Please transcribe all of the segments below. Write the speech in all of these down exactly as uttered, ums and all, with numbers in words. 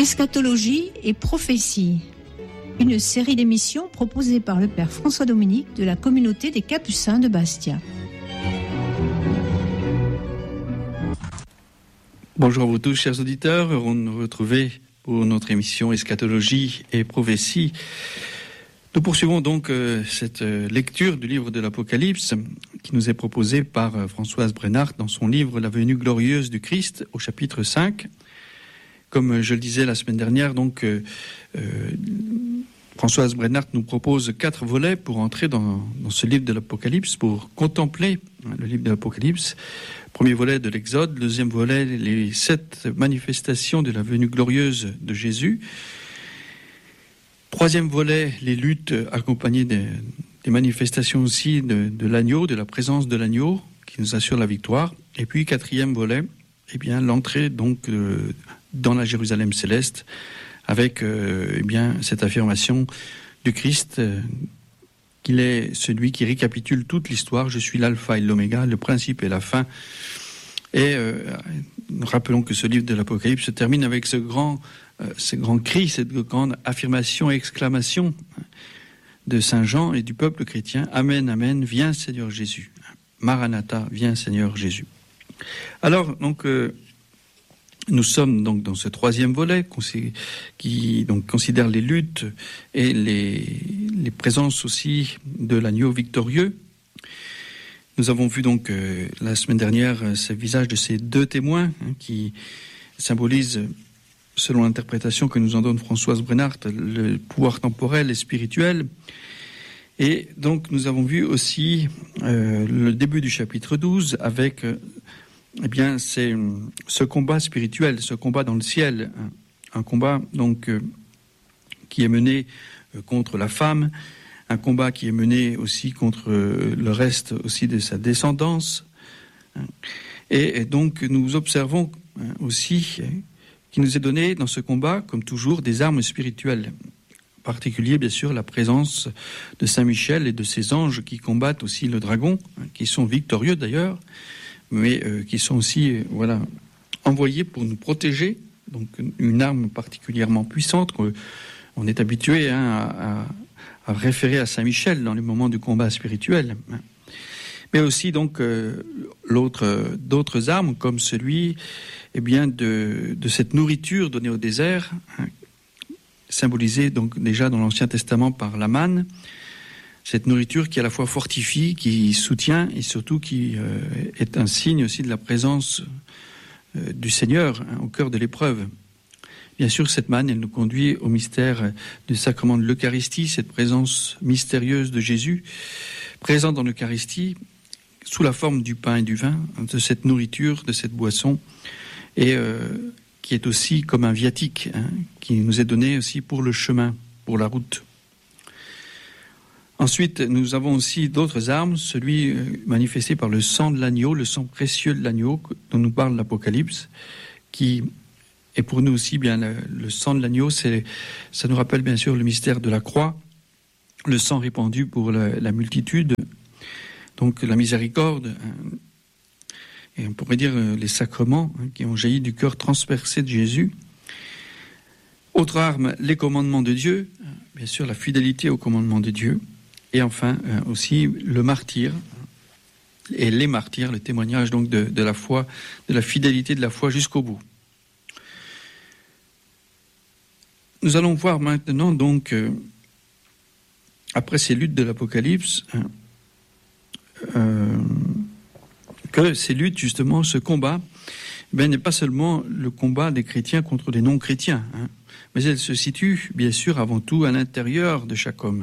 Eschatologie et prophétie, une série d'émissions proposée par le Père François Dominique de la communauté des Capucins de Bastia. Bonjour à vous tous, chers auditeurs, heureux de nous retrouver pour notre émission Eschatologie et prophétie. Nous poursuivons donc euh, cette euh, lecture du livre de l'Apocalypse qui nous est proposée par euh, Françoise Brennart dans son livre La venue glorieuse du Christ au chapitre cinq. Comme je le disais la semaine dernière, donc euh, euh, Françoise Brennart nous propose quatre volets pour entrer dans, dans ce livre de l'Apocalypse, pour contempler hein, le livre de l'Apocalypse. Premier volet de l'Exode, deuxième volet, les sept manifestations de la venue glorieuse de Jésus. Troisième volet, les luttes accompagnées des, des manifestations aussi de, de l'agneau, de la présence de l'agneau qui nous assure la victoire. Et puis quatrième volet, eh bien l'entrée donc euh, dans la Jérusalem céleste, avec euh, eh bien cette affirmation du Christ euh, qu'il est celui qui récapitule toute l'histoire. Je suis l'alpha et l'oméga, le principe et la fin. Et euh, rappelons que ce livre de l'Apocalypse se termine avec ce grand, euh, ce grand cri, cette grande affirmation et exclamation de Saint Jean et du peuple chrétien. Amen, amen, viens Seigneur Jésus. Maranatha, viens Seigneur Jésus. Alors, donc, euh, nous sommes donc dans ce troisième volet qui donc considère les luttes et les, les présences aussi de l'agneau victorieux. Nous avons vu donc euh, la semaine dernière euh, ce visage de ces deux témoins hein, qui symbolisent, selon l'interprétation que nous en donne Françoise Brennart, le pouvoir temporel et spirituel. Et donc nous avons vu aussi euh, le début du chapitre douze avec euh, eh bien, c'est ce combat spirituel, ce combat dans le ciel, un combat donc euh, qui est mené euh, contre la femme, un combat qui est mené aussi contre euh, le reste aussi de sa descendance. Et, et donc nous observons hein, aussi hein, qu'il nous est donné dans ce combat, comme toujours, des armes spirituelles. En particulier, bien sûr, la présence de Saint Michel et de ses anges qui combattent aussi le dragon, hein, qui sont victorieux d'ailleurs, mais euh, qui sont aussi euh, voilà, envoyés pour nous protéger, donc une arme particulièrement puissante qu'on est habitué hein, à, à référer à Saint Michel dans les moments du combat spirituel. Mais aussi donc euh, l'autre, euh, d'autres armes comme celui eh bien, de, de cette nourriture donnée au désert, hein, symbolisée donc déjà dans l'Ancien Testament par la manne. Cette nourriture qui à la fois fortifie, qui soutient et surtout qui euh, est un signe aussi de la présence euh, du Seigneur hein, au cœur de l'épreuve. Bien sûr, cette manne, elle nous conduit au mystère du sacrement de l'Eucharistie, cette présence mystérieuse de Jésus, présente dans l'Eucharistie, sous la forme du pain et du vin, de cette nourriture, de cette boisson, et euh, qui est aussi comme un viatique, hein, qui nous est donné aussi pour le chemin, pour la route. Ensuite, nous avons aussi d'autres armes, celui manifesté par le sang de l'agneau, le sang précieux de l'agneau dont nous parle l'Apocalypse, qui est pour nous aussi bien le, le sang de l'agneau, c'est, ça nous rappelle bien sûr le mystère de la croix, le sang répandu pour la, la multitude, donc la miséricorde, et on pourrait dire les sacrements hein, qui ont jailli du cœur transpercé de Jésus. Autre arme, les commandements de Dieu, bien sûr la fidélité aux commandements de Dieu. Et enfin, euh, aussi le martyr, et les martyrs, le témoignage donc de, de la foi, de la fidélité de la foi jusqu'au bout. Nous allons voir maintenant donc, euh, après ces luttes de l'Apocalypse, hein, euh, que ces luttes, justement, ce combat, ben, n'est pas seulement le combat des chrétiens contre les non-chrétiens, hein, mais elle se situe, bien sûr, avant tout à l'intérieur de chaque homme.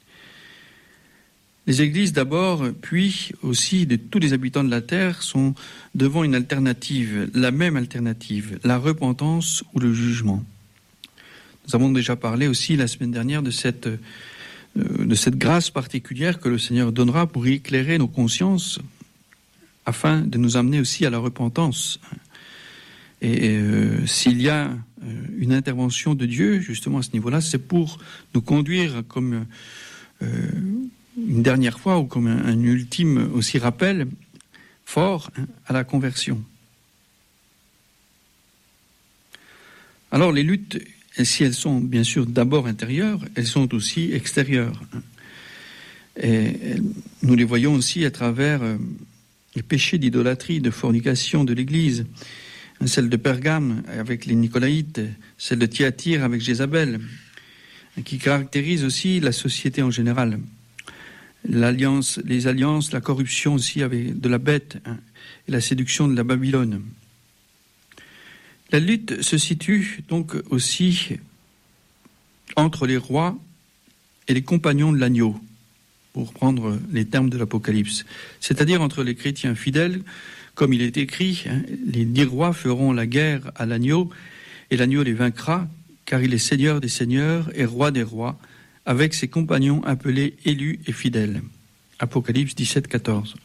Les églises d'abord, puis aussi de tous les habitants de la terre sont devant une alternative, la même alternative, la repentance ou le jugement. Nous avons déjà parlé aussi la semaine dernière de cette, de cette grâce particulière que le Seigneur donnera pour éclairer nos consciences afin de nous amener aussi à la repentance. Et euh, s'il y a une intervention de Dieu justement à ce niveau-là, c'est pour nous conduire comme euh, une dernière fois ou comme un, un ultime aussi rappel fort hein, à la conversion. Alors les luttes, si elles sont bien sûr d'abord intérieures, elles sont aussi extérieures. Et nous les voyons aussi à travers les péchés d'idolâtrie, de fornication de l'Église, celle de Pergame avec les Nicolaïtes, celle de Thyatire avec Jézabel, qui caractérise aussi la société en général. L'alliance, les alliances, la corruption aussi avec de la bête hein, et la séduction de la Babylone. La lutte se situe donc aussi entre les rois et les compagnons de l'agneau, pour prendre les termes de l'Apocalypse, c'est-à-dire entre les chrétiens fidèles, comme il est écrit, hein, les dix rois feront la guerre à l'agneau, et l'agneau les vaincra, car il est Seigneur des seigneurs et Roi des rois, avec ses compagnons appelés élus et fidèles. Apocalypse dix-sept, quatorze.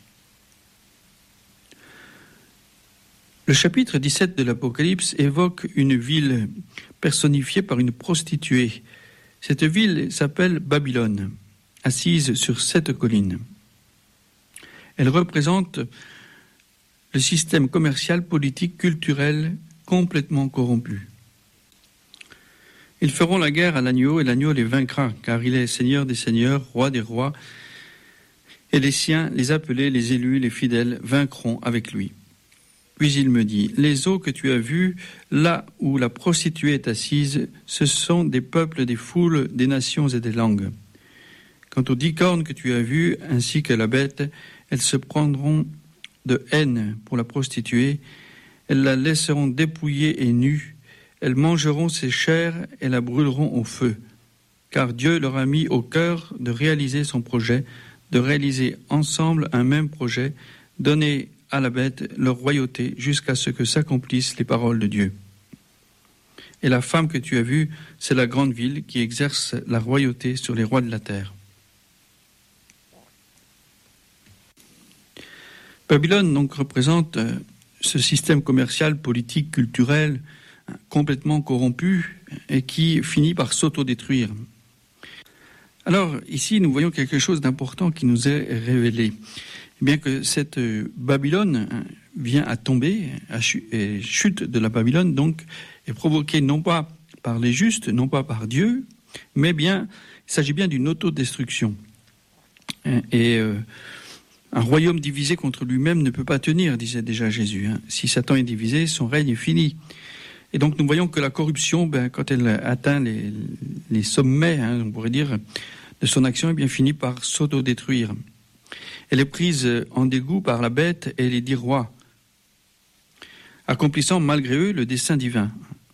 Le chapitre dix-sept de l'Apocalypse évoque une ville personnifiée par une prostituée. Cette ville s'appelle Babylone, assise sur sept collines. Elle représente le système commercial, politique, culturel complètement corrompu. Ils feront la guerre à l'agneau et l'agneau les vaincra, car il est Seigneur des seigneurs, Roi des rois, et les siens, les appelés, les élus, les fidèles, vaincront avec lui. Puis il me dit, les eaux que tu as vues, là où la prostituée est assise, ce sont des peuples, des foules, des nations et des langues. Quant aux dix cornes que tu as vues, ainsi que la bête, elles se prendront de haine pour la prostituée, elles la laisseront dépouillée et nue, elles mangeront ses chairs et la brûleront au feu, car Dieu leur a mis au cœur de réaliser son projet, de réaliser ensemble un même projet, donner à la bête leur royauté jusqu'à ce que s'accomplissent les paroles de Dieu. Et la femme que tu as vue, c'est la grande ville qui exerce la royauté sur les rois de la terre. Babylone donc représente ce système commercial, politique, culturel, complètement corrompu et qui finit par s'autodétruire. Alors ici, nous voyons quelque chose d'important qui nous est révélé. Bien que cette Babylone vient à tomber, à chute de la Babylone, donc, est provoquée non pas par les justes, non pas par Dieu, mais bien, il s'agit bien d'une autodestruction. Et euh, un royaume divisé contre lui-même ne peut pas tenir, disait déjà Jésus. Hein. Si Satan est divisé, son règne est fini. Et donc nous voyons que la corruption, ben, quand elle atteint les, les sommets, hein, on pourrait dire, de son action, eh bien, finit par s'autodétruire. Elle est prise en dégoût par la bête et les dix rois, accomplissant malgré eux le dessein divin.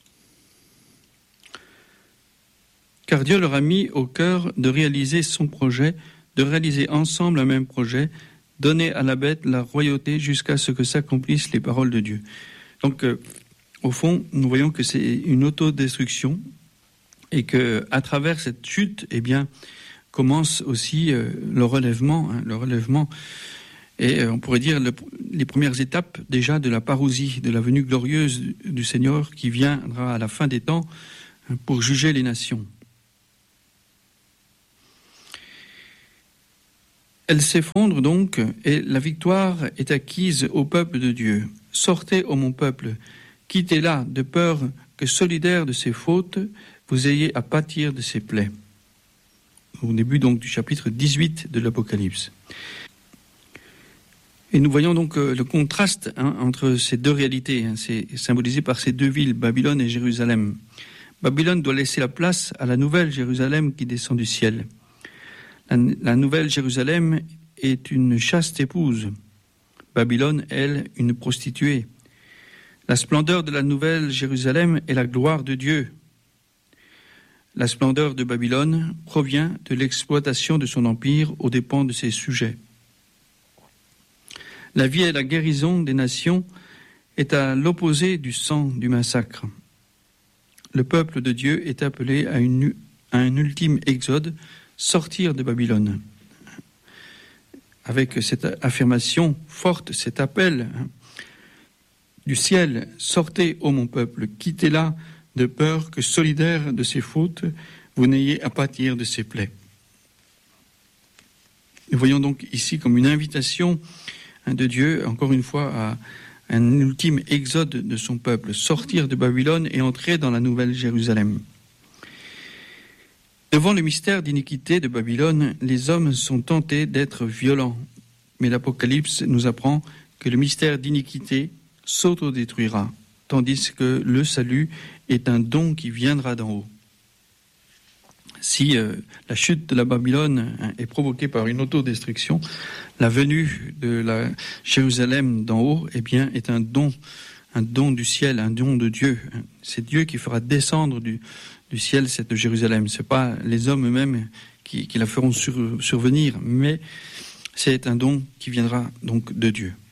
Car Dieu leur a mis au cœur de réaliser son projet, de réaliser ensemble un même projet, donner à la bête la royauté jusqu'à ce que s'accomplissent les paroles de Dieu. Donc, euh, au fond, nous voyons que c'est une autodestruction et que, à travers cette chute, eh bien, commence aussi euh, le relèvement, hein, le relèvement, et euh, on pourrait dire le, les premières étapes déjà de la parousie, de la venue glorieuse du, du Seigneur qui viendra à la fin des temps hein, pour juger les nations. Elle s'effondre donc et la victoire est acquise au peuple de Dieu. Sortez, ô mon peuple, quittez-la de peur que, solidaire de ses fautes, vous ayez à pâtir de ses plaies. Au début donc du chapitre dix-huit de l'Apocalypse. Et nous voyons donc euh, le contraste hein, entre ces deux réalités. Hein, c'est symbolisé par ces deux villes, Babylone et Jérusalem. Babylone doit laisser la place à la nouvelle Jérusalem qui descend du ciel. La, la nouvelle Jérusalem est une chaste épouse. Babylone, elle, une prostituée. La splendeur de la nouvelle Jérusalem est la gloire de Dieu. La splendeur de Babylone provient de l'exploitation de son empire aux dépens de ses sujets. La vie et la guérison des nations est à l'opposé du sang du massacre. Le peuple de Dieu est appelé à, une, à un ultime exode, sortir de Babylone. Avec cette affirmation forte, cet appel du ciel, sortez, ô mon peuple, quittez-la, de peur que, solidaire de ses fautes, vous n'ayez à pâtir de ses plaies. Nous voyons donc ici comme une invitation de Dieu, encore une fois, à, un ultime exode de son peuple, sortir de Babylone et entrer dans la nouvelle Jérusalem. Devant le mystère d'iniquité de Babylone, les hommes sont tentés d'être violents, mais l'Apocalypse nous apprend que le mystère d'iniquité s'autodétruira, tandis que le salut est un don qui viendra d'en haut. Si euh, la chute de la Babylone hein, est provoquée par une autodestruction, la venue de la Jérusalem d'en haut, eh bien, est un don, un don du ciel, un don de Dieu. C'est Dieu qui fera descendre du, du ciel cette Jérusalem. C'est pas les hommes eux-mêmes qui, qui la feront sur, survenir, mais c'est un don qui viendra donc de Dieu.